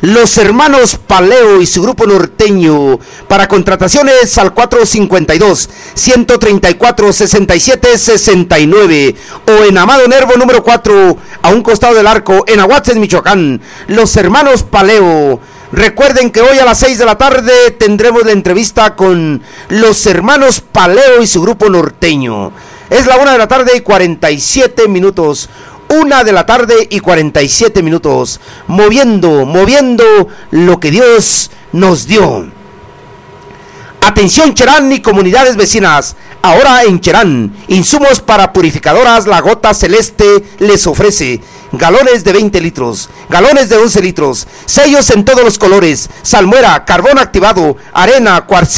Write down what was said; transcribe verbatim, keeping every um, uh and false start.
Los hermanos Paleo y su grupo norteño. Para contrataciones al cuatro cinco dos, uno tres cuatro, seis siete seis nueve o en Amado Nervo número cuatro, a un costado del arco, en Aguatzes, Michoacán. Los hermanos Paleo. Recuerden que hoy a las seis de la tarde tendremos la entrevista con los hermanos Paleo y su grupo norteño. Es la una de la tarde y cuarenta y siete minutos. Una de la tarde y cuarenta y siete minutos. Moviendo, moviendo lo que Dios nos dio. Atención Cherán y comunidades vecinas. Ahora en Cherán, insumos para purificadoras La Gota Celeste les ofrece galones de veinte litros, galones de once litros, sellos en todos los colores, salmuera, carbón activado, arena, cuarcita.